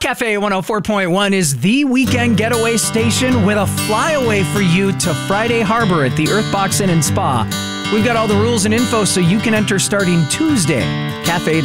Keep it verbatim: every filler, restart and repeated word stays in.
Cafe one oh four point one is the weekend getaway station with a flyaway for you to Friday Harbor at the Earthbox Inn and Spa. We've got all the rules and info so you can enter starting Tuesday. Cafe